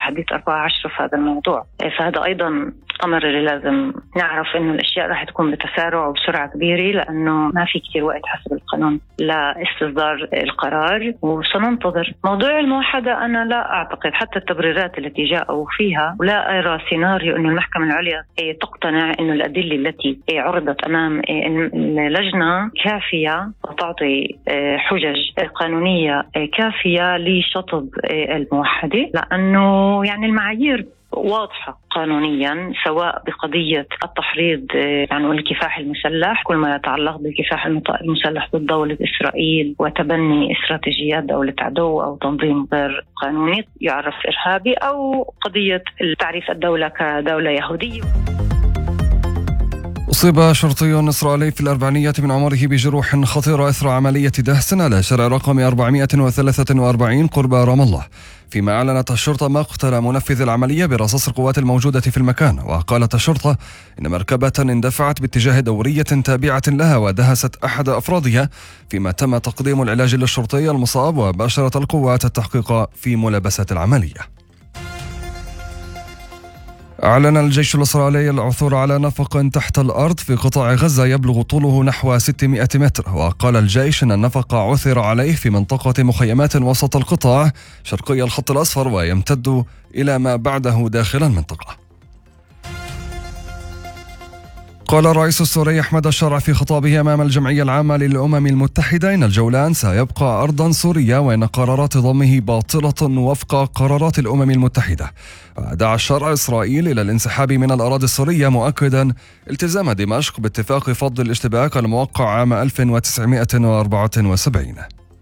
حديث 14 في هذا الموضوع. فهذا أيضا أمر اللي لازم نعرف إنه الأشياء راح تكون بتسارع وبسرعة كبيرة، لأنه ما في كتير وقت حسب القانون لاستصدار القرار، وسننتظر. موضوع الموحدة أنا لا أعتقد حتى التبريرات التي جاءوا فيها، ولا أرى سيناريو إنه المحكمة العليا تقتنع إنه الأدلة التي عرضت أمام اللجنة كافية وتعطي حجج قانونية كافية لشطب الموحدة، لأنه يعني المعايير واضحة قانونيا، سواء بقضية التحريض عن الكفاح المسلح، كل ما يتعلق بالكفاح المسلح ضد دولة إسرائيل وتبني استراتيجيات دولة عدو أو تنظيم غير قانوني يعرف إرهابي، أو قضية تعريف الدولة كدولة يهودية. أصيب شرطي إسرائيلي في الأربعينيات من عمره بجروح خطيرة إثر عملية دهس على شارع رقم 443 قرب رام الله، فيما أعلنت الشرطة مقتل منفذ العملية برصاص القوات الموجودة في المكان. وقالت الشرطة إن مركبة اندفعت باتجاه دورية تابعة لها ودهست أحد أفرادها، فيما تم تقديم العلاج للشرطي المصاب، وباشرت القوات التحقيق في ملابسة العملية. أعلن الجيش الإسرائيلي العثور على نفق تحت الأرض في قطاع غزة يبلغ طوله نحو 600 متر. وقال الجيش أن النفق عثر عليه في منطقة مخيمات وسط القطاع شرقي الخط الأصفر، ويمتد إلى ما بعده داخل المنطقة. قال الرئيس السوري أحمد الشرع في خطابه أمام الجمعية العامة للأمم المتحدة إن الجولان سيبقى أرضا سورية، وإن قرارات ضمه باطلة وفق قرارات الأمم المتحدة. ودعا الشرع إسرائيل إلى الانسحاب من الأراضي السورية، مؤكدا التزام دمشق باتفاق فض الاشتباك الموقع عام 1974.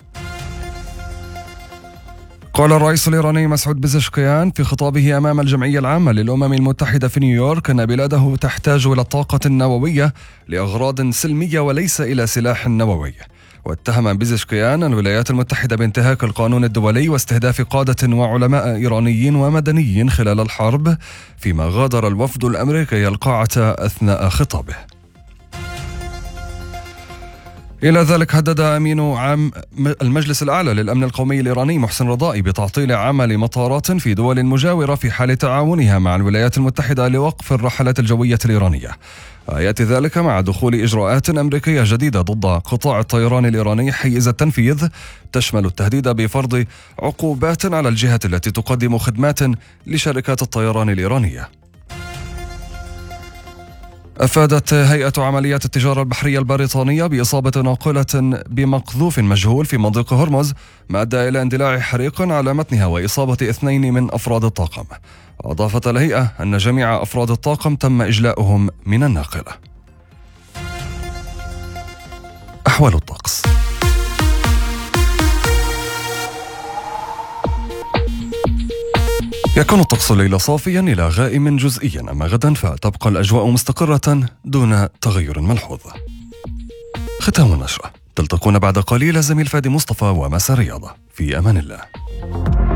قال الرئيس الإيراني مسعود بزشكيان في خطابه أمام الجمعية العامة للأمم المتحدة في نيويورك أن بلاده تحتاج إلى الطاقة النووية لأغراض سلمية وليس إلى سلاح نووي. واتهم بزشكيان الولايات المتحدة بانتهاك القانون الدولي واستهداف قادة وعلماء إيرانيين ومدنيين خلال الحرب، فيما غادر الوفد الأمريكي القاعة أثناء خطابه. إلى ذلك هدد أمين عام المجلس الأعلى للأمن القومي الإيراني محسن رضائي بتعطيل عمل مطارات في دول مجاورة في حال تعاونها مع الولايات المتحدة لوقف الرحلات الجوية الإيرانية. يأتي ذلك مع دخول إجراءات أمريكية جديدة ضد قطاع الطيران الإيراني حيز التنفيذ، تشمل التهديد بفرض عقوبات على الجهات التي تقدم خدمات لشركات الطيران الإيرانية. أفادت هيئة عمليات التجارة البحرية البريطانية بإصابة ناقلة بمقذوف مجهول في مضيق هرمز، ما أدى إلى اندلاع حريق على متنها وإصابة 2 من أفراد الطاقم. وأضافت الهيئة أن جميع أفراد الطاقم تم إجلاؤهم من الناقلة. أحوال الطقس. يكون الطقس الليلة صافيا إلى غائم جزئيا، أما غدا فتبقى الأجواء مستقرة دون تغير ملحوظ. ختام النشرة، تلتقون بعد قليل زميل فادي مصطفى ومساء رياضة. في أمان الله.